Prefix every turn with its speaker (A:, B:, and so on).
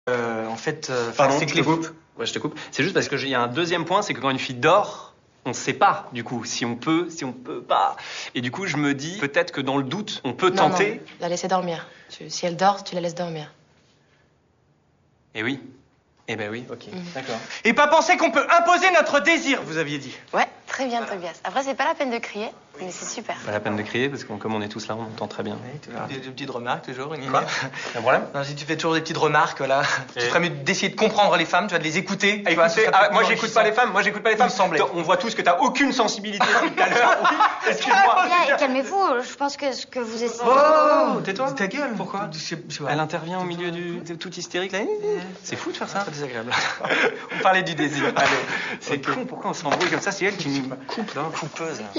A: En fait,
B: Pardon,
A: c'est que
B: je te coupe. Ouais, je te coupe. C'est juste parce que il y a un deuxième point, c'est que quand une fille dort, on sait pas, du coup, si on peut pas. Et du coup, je me dis, peut-être que dans le doute, on peut tenter.
C: Non, la laisser dormir. Si elle dort, tu la laisses dormir.
B: Eh oui. Eh ben oui, ok, d'accord.
A: Et pas penser qu'on peut imposer notre désir, vous aviez dit.
C: Ouais, très bien, Tobias. Après, c'est pas la peine de crier, mais c'est super.
B: Pas la peine de crier, parce que comme on est tous là, on entend très bien.
A: Des petites remarques, toujours.
B: Quoi? Un problème?
A: Non, si tu fais toujours des petites remarques, là, tu ferais mieux d'essayer de comprendre les femmes, tu vas de les écouter. Tu vois,
B: Écoutez,
A: ce serait plus
B: moi j'écoute pas les femmes,
A: Il me semblait.
B: On voit tous que t'as aucune sensibilité depuis tout à l'heure. Oui, excuse-moi.
D: Bien, calmez-vous, je pense que ce que vous essayez...
B: Oh, tais-toi.
A: Ta gueule.
B: Pourquoi? Elle intervient au milieu du tout hystérique là. C'est fou de faire ça.
A: C'est désagréable. On parlait du désir.
B: C'est con, pourquoi on s'embrouille comme ça? C'est elle qui nous coupe là.
A: Coupeuse.